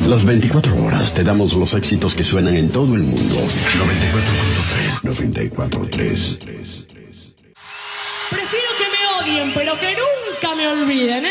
Las 24 horas te damos los éxitos que suenan en todo el mundo. 94.3. 94.3. Prefiero que me odien, pero que nunca me olviden, ¿eh?